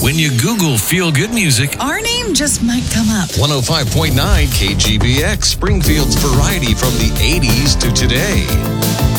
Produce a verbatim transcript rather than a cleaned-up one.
When you Google feel-good music, our name just might come up. one oh five point nine K G B X, Springfield's variety from the eighties to today.